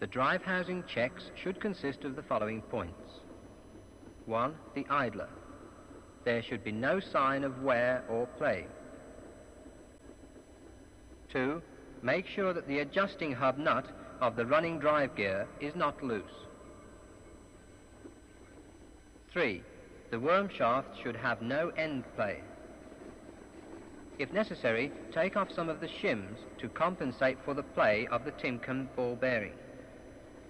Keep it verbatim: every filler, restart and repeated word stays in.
The drive housing checks should consist of the following points. one. The idler. There should be no sign of wear or play. two. Make sure that the adjusting hub nut of the running drive gear is not loose. three. The worm shaft should have no end play. If necessary, take off some of the shims to compensate for the play of the Timken ball bearing.